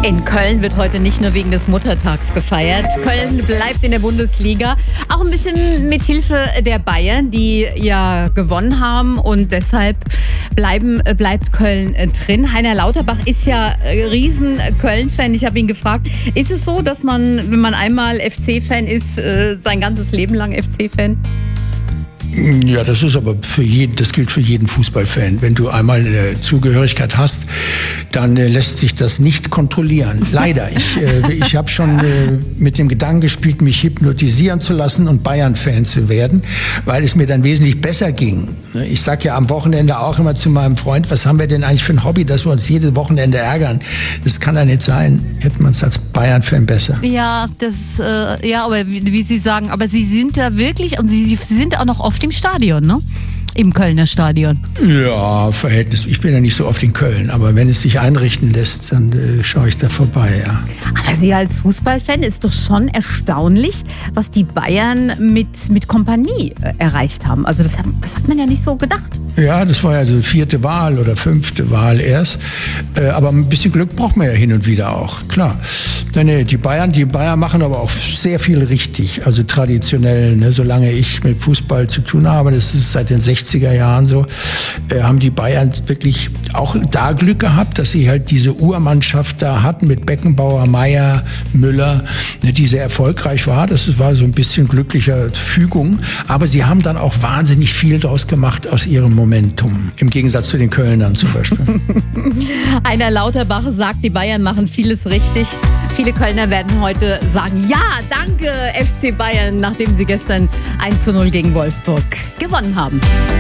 In Köln wird heute nicht nur wegen des Muttertags gefeiert. Köln bleibt in der Bundesliga, auch ein bisschen mit Hilfe der Bayern, die ja gewonnen haben, und deshalb bleibt Köln drin. Heiner Lauterbach ist ja riesen Köln-Fan. Ich habe ihn gefragt, ist es so, dass man, wenn man einmal FC-Fan ist, sein ganzes Leben lang FC-Fan? Ja, das ist aber das gilt für jeden Fußballfan. Wenn du einmal eine Zugehörigkeit hast, dann lässt sich das nicht kontrollieren. Leider. Ich habe schon mit dem Gedanken gespielt, mich hypnotisieren zu lassen und Bayern-Fan zu werden, weil es mir dann wesentlich besser ging. Ich sage ja am Wochenende auch immer zu meinem Freund, was haben wir denn eigentlich für ein Hobby, dass wir uns jedes Wochenende ärgern? Das kann ja nicht sein. Hätte man es als Bayern-Fan besser. Ja, aber wie Sie sagen, aber Sie sind da wirklich, und Sie sind auch noch oft im Stadion, ne? Im Kölner Stadion. Ja, Verhältnis. Ich bin ja nicht so oft in Köln, aber wenn es sich einrichten lässt, dann schaue ich da vorbei, ja. Aber Sie als Fußballfan, ist doch schon erstaunlich, was die Bayern mit Kompanie erreicht haben. Also das hat man ja nicht so gedacht. Ja, das war ja die 4. Wahl oder 5. Wahl erst. Aber ein bisschen Glück braucht man ja hin und wieder auch, klar. Nee, die Bayern machen aber auch sehr viel richtig. Also traditionell, ne, solange ich mit Fußball zu tun habe, das ist seit den 60er Jahren so, haben die Bayern wirklich auch da Glück gehabt, dass sie halt diese Urmannschaft da hatten mit Beckenbauer, Meier, Müller, ne, die sehr erfolgreich war. Das war so ein bisschen glücklicher Fügung. Aber sie haben dann auch wahnsinnig viel draus gemacht aus ihrem Momentum. Im Gegensatz zu den Kölnern zum Beispiel. Heiner Lauterbach sagt, die Bayern machen vieles richtig. Viele Kölner werden heute sagen, ja, danke FC Bayern, nachdem sie gestern 1:0 gegen Wolfsburg gewonnen haben.